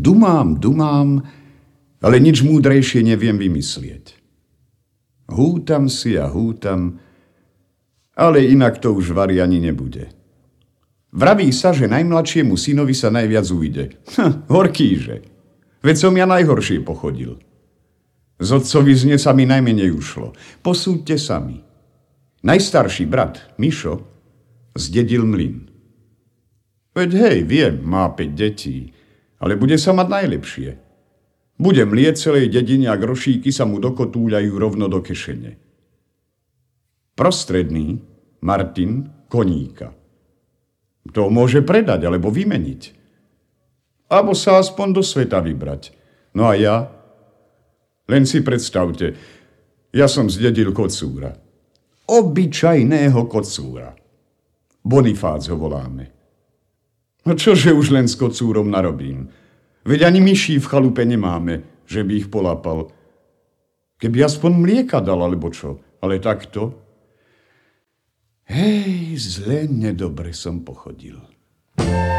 Dumám, ale nič múdrejšie neviem vymyslieť. Hútam si a hútam, ale inak to už vari ani nebude. Vraví sa, že najmladšiemu synovi sa najviac ujde. Horkýže. Veď som ja najhoršie pochodil. Z otcovizne sa mi najmenej ušlo. Posúďte sami. Najstarší brat, Mišo, zdedil mlyn. Veď hej, viem, má 5 detí, ale bude sa mať najlepšie. Bude mlieť celej dedine a grošíky sa mu dokotúľajú rovno do kešene. Prostredný, Martin, koníka. To môže predať alebo vymeniť. Alebo sa aspoň do sveta vybrať. No a ja? Len si predstavte, ja som zdedil kocúra. Obyčajného kocúra. Bonifác ho voláme. No čože už len s kocúrom narobím? Veď ani myší v chalupe nemáme, že by ich polapal. Keby aspoň mlieka dal, alebo čo. Ale takto? Hej, zle nedobre som pochodil.